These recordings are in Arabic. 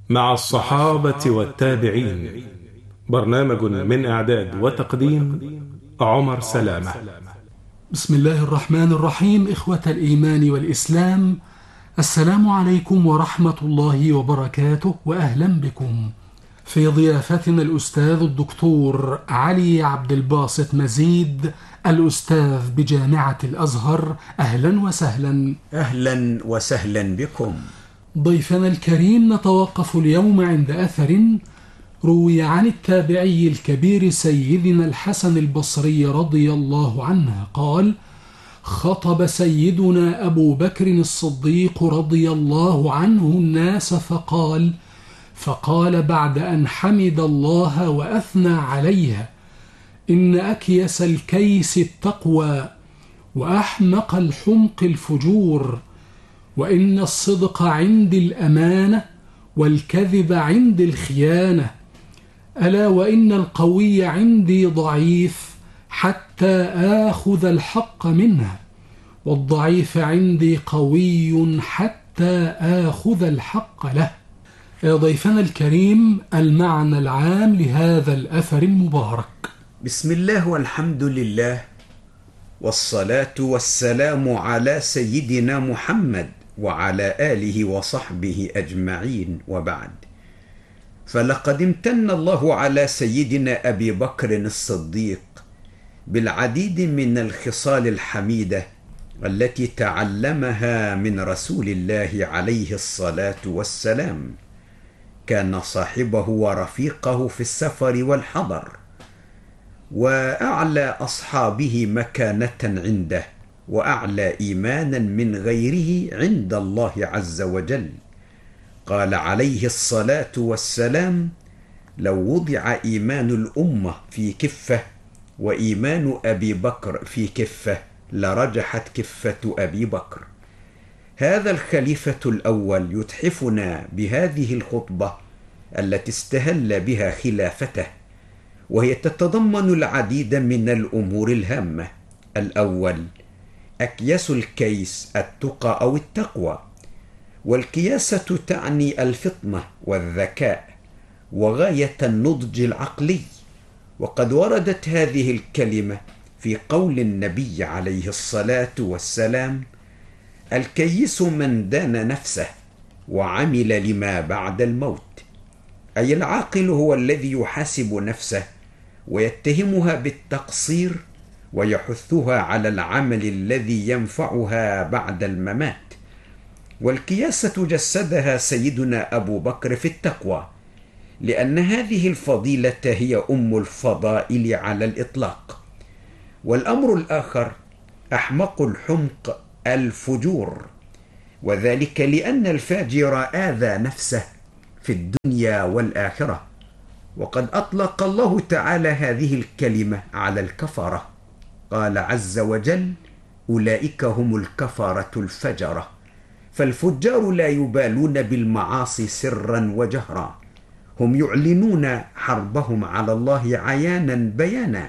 مع الصحابة والتابعين. برنامج من إعداد وتقديم عمر سلامة. بسم الله الرحمن الرحيم. إخوة الإيمان والإسلام، السلام عليكم ورحمة الله وبركاته، وأهلا بكم في ضيافتنا الأستاذ الدكتور علي عبد الباسط مزيد، الأستاذ بجامعة الأزهر. أهلا وسهلا. أهلا وسهلا بكم. ضيفنا الكريم، نتوقف اليوم عند أثر روي عن التابعي الكبير سيدنا الحسن البصري رضي الله عنه قال: خطب سيدنا أبو بكر الصديق رضي الله عنه الناس فقال بعد أن حمد الله وأثنى عليها: إن أكيس الكيس التقوى، وأحمق الحمق الفجور، وإن الصدق عندي الأمانة، والكذب عندي الخيانة، ألا وإن القوي عندي ضعيف حتى آخذ الحق منه، والضعيف عندي قوي حتى آخذ الحق له. ضيفنا الكريم، المعنى العام لهذا الأثر المبارك. بسم الله والحمد لله، والصلاة والسلام على سيدنا محمد وعلى آله وصحبه أجمعين، وبعد. فلقد امتن الله على سيدنا أبي بكر الصديق بالعديد من الخصال الحميدة التي تعلمها من رسول الله عليه الصلاة والسلام. كان صاحبه ورفيقه في السفر والحضر، وأعلى أصحابه مكانة عنده، وأعلى إيمانا من غيره عند الله عز وجل. قال عليه الصلاة والسلام: لو وضع إيمان الأمة في كفة وإيمان أبي بكر في كفة لرجحت كفة أبي بكر. هذا الخليفة الأول يتحفنا بهذه الخطبة التي استهل بها خلافته، وهي تتضمن العديد من الأمور الهامة. الأول: أكياس الكيس التقى أو التقوى، والكياسة تعني الفطنة والذكاء وغاية النضج العقلي، وقد وردت هذه الكلمة في قول النبي عليه الصلاة والسلام: الكيس من دان نفسه وعمل لما بعد الموت. أي العاقل هو الذي يحاسب نفسه ويتهمها بالتقصير ويحثها على العمل الذي ينفعها بعد الممات. والكياسة جسدها سيدنا أبو بكر في التقوى، لأن هذه الفضيلة هي أم الفضائل على الإطلاق. والأمر الآخر: أحمق الحمق الفجور، وذلك لأن الفاجر آذى نفسه في الدنيا والآخرة. وقد أطلق الله تعالى هذه الكلمة على الكفرة، قال عز وجل: أولئك هم الكفرة الفجرة. فالفجار لا يبالون بالمعاصي سرا وجهرا، هم يعلنون حربهم على الله عيانا بيانا،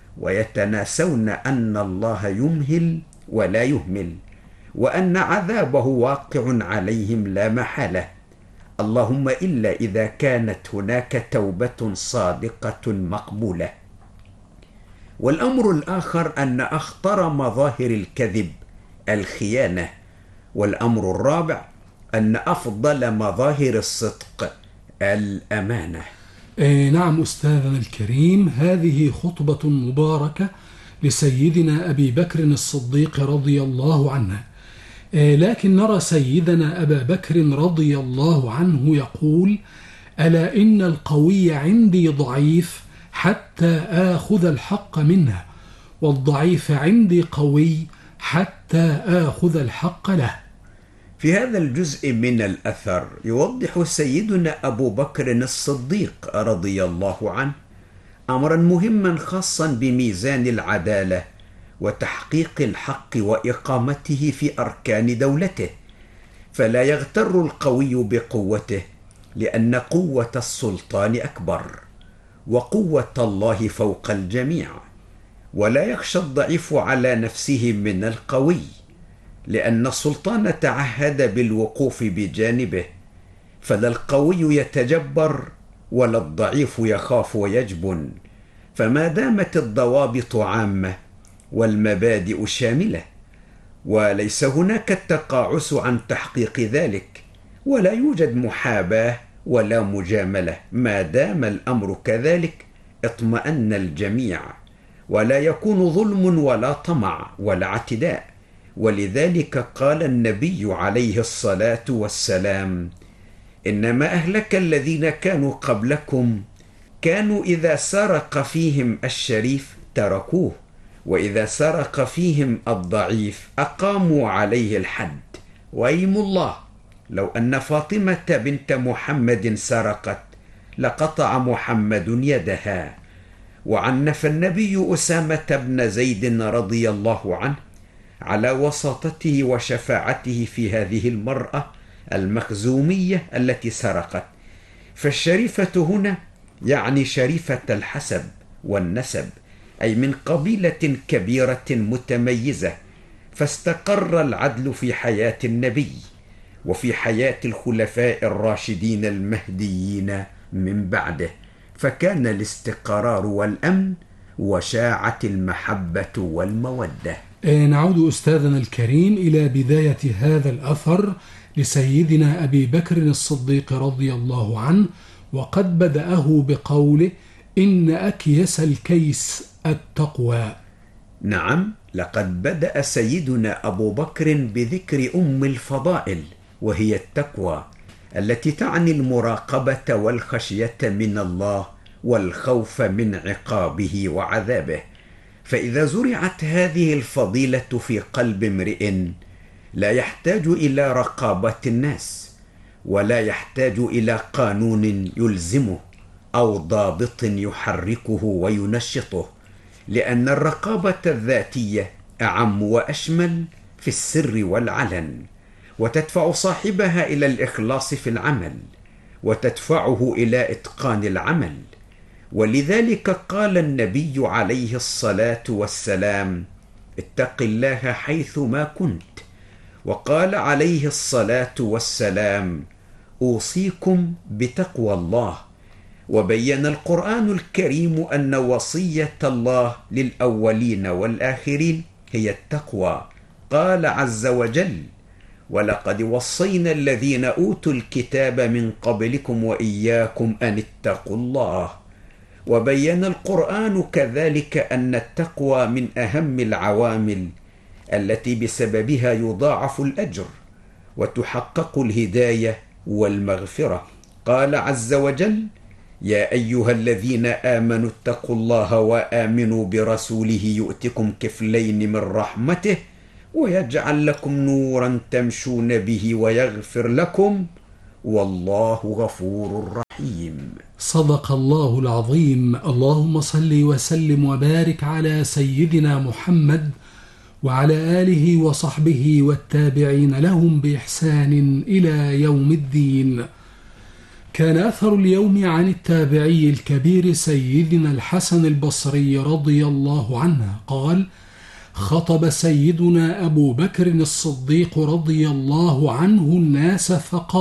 ويتناسون أن الله يمهل ولا يهمل، وأن عذابه واقع عليهم لا محالة، اللهم إلا إذا كانت هناك توبة صادقة مقبولة. والأمر الآخر أن أخطر مظاهر الكذب الخيانة. والأمر الرابع أن أفضل مظاهر الصدق الأمانة. نعم أستاذنا الكريم، هذه خطبة مباركة لسيدنا أبي بكر الصديق رضي الله عنه. لكن نرى سيدنا أبا بكر رضي الله عنه يقول: ألا إن القوي عندي ضعيف حتى آخذ الحق منه، والضعيف عندي قوي حتى آخذ الحق له. في هذا الجزء من الأثر يوضح سيدنا أبو بكر الصديق رضي الله عنه أمرا مهما خاصا بميزان العدالة وتحقيق الحق وإقامته في أركان دولته. فلا يغتر القوي بقوته، لأن قوة السلطان أكبر، وقوة الله فوق الجميع. ولا يخشى الضعيف على نفسه من القوي، لأن السلطان تعهد بالوقوف بجانبه، فلا القوي يتجبر ولا الضعيف يخاف ويجبن، فما دامت الضوابط عامة والمبادئ شاملة، وليس هناك التقاعس عن تحقيق ذلك، ولا يوجد محاباة ولا مجاملة، ما دام الأمر كذلك اطمأن الجميع، ولا يكون ظلم ولا طمع ولا اعتداء. ولذلك قال النبي عليه الصلاة والسلام: إنما أهلك الذين كانوا قبلكم كانوا إذا سرق فيهم الشريف تركوه، وإذا سرق فيهم الضعيف أقاموا عليه الحد. وأيم الله لو أن فاطمة بنت محمد سرقت لقطع محمد يدها. وعنف النبي أسامة بن زيد رضي الله عنه على وساطته وشفاعته في هذه المرأة المخزومية التي سرقت. فالشريفة هنا يعني شريفة الحسب والنسب، أي من قبيلة كبيرة متميزة، فاستقر العدل في حياة النبي وفي حياة الخلفاء الراشدين المهديين من بعده، فكان الاستقرار والأمن وشاعت المحبة والمودة. نعود أستاذنا الكريم إلى بداية هذا الأثر لسيدنا أبي بكر الصديق رضي الله عنه، وقد بدأه بقوله: إن أكيس الكيس التقوى. نعم، لقد بدأ سيدنا أبو بكر بذكر أم الفضائل، وهي التقوى التي تعني المراقبة والخشية من الله والخوف من عقابه وعذابه. فإذا زرعت هذه الفضيلة في قلب امرئ لا يحتاج إلى رقابة الناس، ولا يحتاج إلى قانون يلزمه أو ضابط يحركه وينشطه، لأن الرقابة الذاتية أعم وأشمل في السر والعلن، وتدفع صاحبها إلى الإخلاص في العمل، وتدفعه إلى إتقان العمل. ولذلك قال النبي عليه الصلاة والسلام: اتق الله حيث ما كنت. وقال عليه الصلاة والسلام: أوصيكم بتقوى الله. وبين القرآن الكريم أن وصية الله للأولين والآخرين هي التقوى. قال عز وجل: ولقد وصينا الذين أوتوا الكتاب من قبلكم وإياكم أن اتقوا الله. وبين القرآن كذلك أن التقوى من أهم العوامل التي بسببها يضاعف الأجر وتحقق الهداية والمغفرة. قال عز وجل: يا أيها الذين آمنوا اتقوا الله وآمنوا برسوله يؤتكم كفلين من رحمته ويجعل لكم نورا تمشون به ويغفر لكم والله غفور رحيم. صدق الله العظيم. اللهم صل وسلم وبارك على سيدنا محمد وعلى آله وصحبه والتابعين لهم بإحسان إلى يوم الدين. كان أثر اليوم عن التابعي الكبير سيدنا الحسن البصري رضي الله عنه قال: خطب سيدنا أبو بكر الصديق رضي الله عنه الناس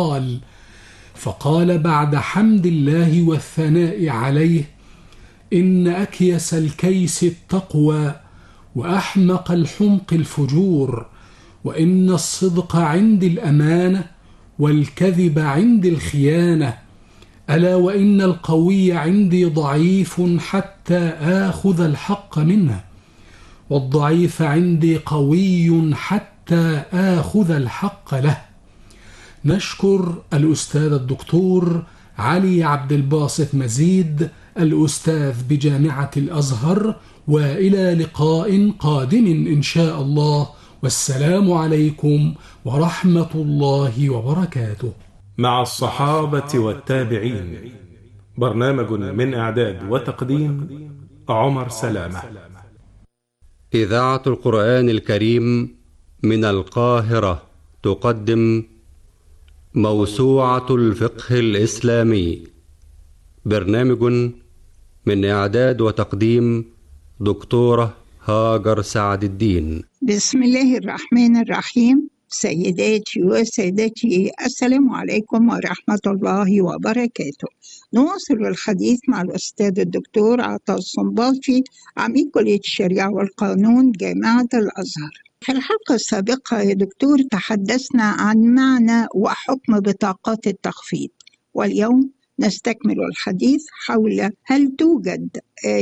فقال بعد حمد الله والثناء عليه: إن أكيس الكيس التقوى، وأحمق الحمق الفجور، وإن الصدق عندي الأمانة، والكذب عندي الخيانة، ألا وإن القوي عندي ضعيف حتى آخذ الحق منه، والضعيف عندي قوي حتى آخذ الحق له. نشكر الأستاذ الدكتور علي عبد الباسط مزيد الأستاذ بجامعة الأزهر، وإلى لقاء قادم إن شاء الله، والسلام عليكم ورحمة الله وبركاته. مع الصحابة والتابعين، برنامج من إعداد وتقديم عمر سلامة. إذاعة القرآن الكريم من القاهرة تقدم موسوعة الفقه الإسلامي، برنامج من إعداد وتقديم دكتورة هاجر سعد الدين. بسم الله الرحمن الرحيم. سيداتي وسادتي، السلام عليكم ورحمة الله وبركاته. نواصل الحديث مع الأستاذ الدكتور عطا الصنباطي، عميد كلية الشريعة والقانون جامعة الأزهر. في الحلقة السابقة يا دكتور تحدثنا عن معنى وحكم بطاقات التخفيض، واليوم نستكمل الحديث حول هل توجد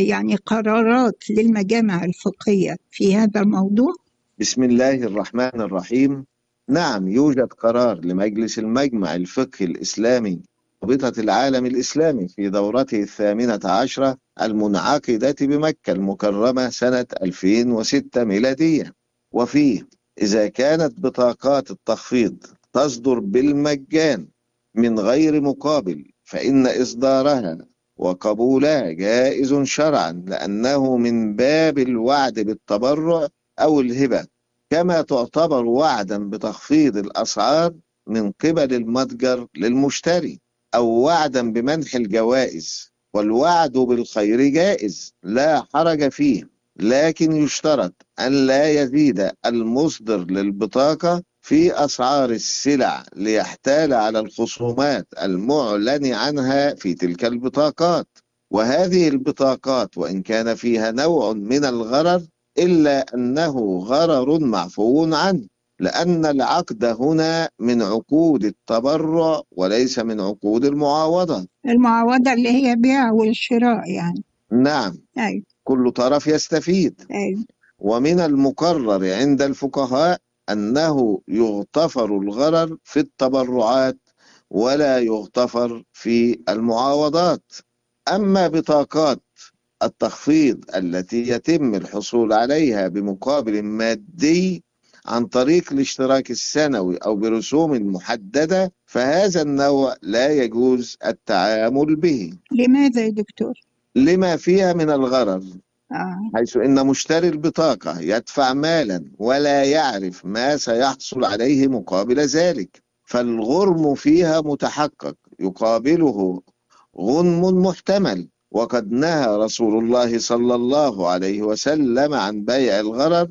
قرارات للمجامع الفقهية في هذا الموضوع؟ بسم الله الرحمن الرحيم. نعم، يوجد قرار لمجلس المجمع الفقهي الإسلامي رابطة العالم الإسلامي في دورته 18 المنعقدة بمكة المكرمة سنة 2006 ميلادية، وفيه إذا كانت بطاقات التخفيض تصدر بالمجان من غير مقابل فإن إصدارها وقبولها جائز شرعا، لأنه من باب الوعد بالتبرع أو الهبة، كما تعتبر وعدا بتخفيض الأسعار من قبل المتجر للمشتري، أو وعدا بمنح الجوائز. والوعد بالخير جائز لا حرج فيه، لكن يشترط أن لا يزيد المصدر للبطاقة في أسعار السلع ليحتال على الخصومات المعلن عنها في تلك البطاقات. وهذه البطاقات وإن كان فيها نوع من الغرر إلا أنه غرر معفو عنه، لأن العقد هنا من عقود التبرع وليس من عقود المعاوضة. المعاوضة اللي هي بيع والشراء يعني. نعم. أي. كل طرف يستفيد. أي. ومن المقرر عند الفقهاء أنه يغتفر الغرر في التبرعات ولا يغتفر في المعاوضات. أما بطاقات التخفيض التي يتم الحصول عليها بمقابل مادي عن طريق الاشتراك السنوي أو برسوم محددة، فهذا النوع لا يجوز التعامل به. لماذا يا دكتور؟ لما فيها من الغرر، حيث إن مشتري البطاقة يدفع مالا ولا يعرف ما سيحصل عليه مقابل ذلك، فالغرم فيها متحقق يقابله غنم محتمل. وقد نهى رسول الله صلى الله عليه وسلم عن بيع الغرر،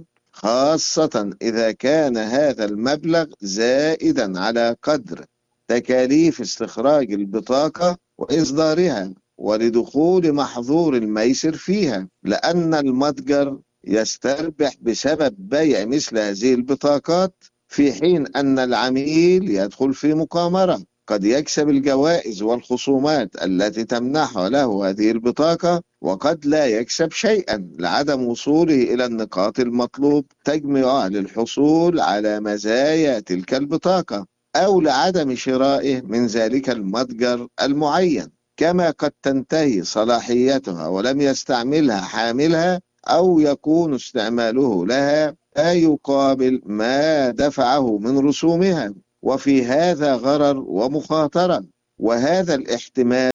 خاصة إذا كان هذا المبلغ زائدا على قدر تكاليف استخراج البطاقة وإصدارها ولدخول محظور الميسر فيها، لأن المتجر يستربح بسبب بيع مثل هذه البطاقات، في حين أن العميل يدخل في مقامرة، قد يكسب الجوائز والخصومات التي تمنح له هذه البطاقة، وقد لا يكسب شيئا لعدم وصوله إلى النقاط المطلوب تجمع للحصول على مزايا تلك البطاقة، أو لعدم شرائه من ذلك المتجر المعين، كما قد تنتهي صلاحيتها ولم يستعملها حاملها، أو يكون استعماله لها لا يقابل ما دفعه من رسومها، وفي هذا غرر ومخاطرة. وهذا الاحتمال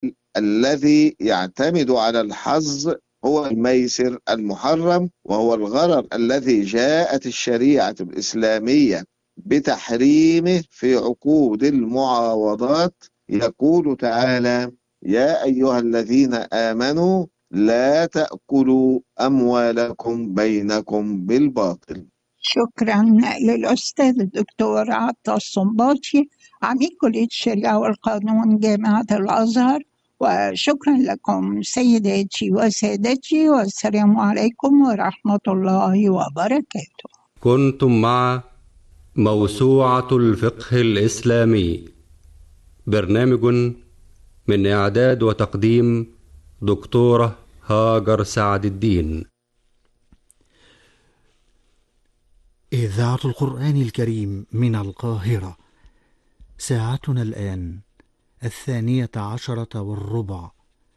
الذي يعتمد على الحظ هو الميسر المحرم، وهو الغرر الذي جاءت الشريعة الإسلامية بتحريمه في عقود المعاوضات. يقول تعالى: يا أيها الذين آمنوا لا تأكلوا أموالكم بينكم بالباطل. شكرا للأستاذ الدكتور عطا الصنباطي، عميد كلية الشريعة والقانون جامعة الأزهر. وشكرا لكم سيداتي وسادتي، والسلام عليكم ورحمة الله وبركاته. كنتم مع موسوعة الفقه الإسلامي، برنامج من إعداد وتقديم دكتورة هاجر سعد الدين. إذاعة القرآن الكريم من القاهرة. ساعتنا الآن 12:10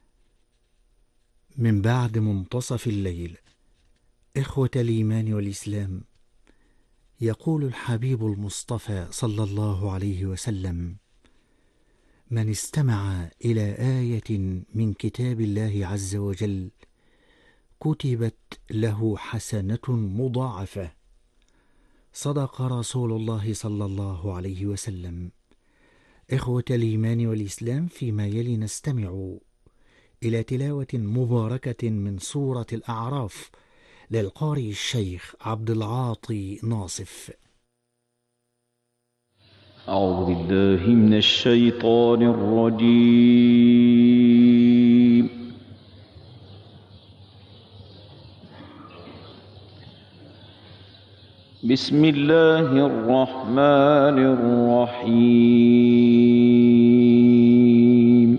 من بعد منتصف الليل. إخوة الإيمان والإسلام، يقول الحبيب المصطفى صلى الله عليه وسلم: من استمع إلى آية من كتاب الله عز وجل كتبت له حسنة مضاعفة. صدق رسول الله صلى الله عليه وسلم. إخوة الإيمان والإسلام، فيما يلي نستمع إلى تلاوة مباركة من سورة الأعراف للقارئ الشيخ عبد العاطي ناصف. أعوذ بالله من الشيطان الرجيم. بسم الله الرحمن الرحيم.